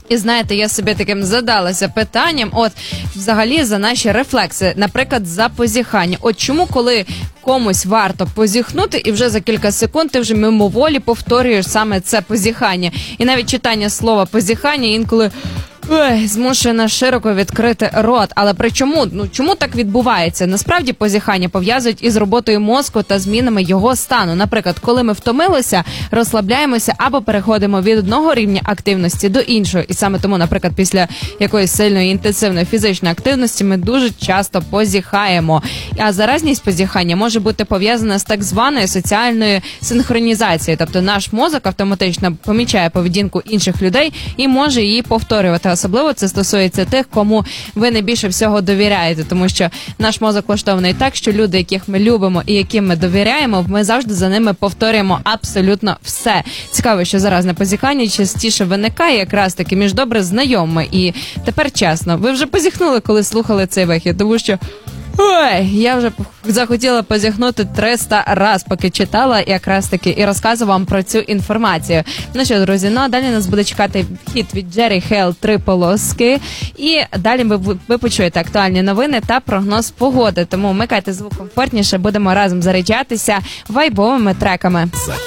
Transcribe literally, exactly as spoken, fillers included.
І знаєте, я собі таким задалася питанням, от, взагалі, за наші рефлекси, наприклад, за позіхання. От чому, коли комусь варто позіхнути, і вже за кілька секунд ти вже мимоволі повторюєш саме це позіхання. І навіть читання слова позіхання інколи... Ой, змушує нас широко відкрити рот. Але при чому? Ну, чому так відбувається? Насправді позіхання пов'язують із роботою мозку та змінами його стану. Наприклад, коли ми втомилися, розслабляємося або переходимо від одного рівня активності до іншого. І саме тому, наприклад, після якоїсь сильної інтенсивної фізичної активності ми дуже часто позіхаємо. А заразність позіхання може бути пов'язана з так званою соціальною синхронізацією. Тобто наш мозок автоматично помічає поведінку інших людей і може її повторювати. Особливо це стосується тих, кому ви найбільше всього довіряєте, тому що наш мозок влаштований так, що люди, яких ми любимо і яким ми довіряємо, ми завжди за ними повторюємо абсолютно все. Цікаво, що заразне позіхання частіше виникає якраз таки між добре знайомими. І тепер чесно, ви вже позіхнули, коли слухали цей вихід, тому що ой, я вже захотіла позіхнути триста раз, поки читала якраз таки і розказувала вам про цю інформацію. Ну що, друзі, ну а далі нас буде чекати хіт від Джері Хейл «Три полоски». І далі ви, ви почуєте актуальні новини та прогноз погоди. Тому вмикайте звук комфортніше, будемо разом заряджатися вайбовими треками.